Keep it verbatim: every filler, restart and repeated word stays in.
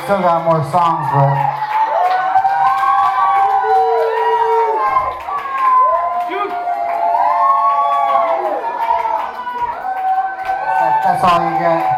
still got more songs, but that, that's all you get.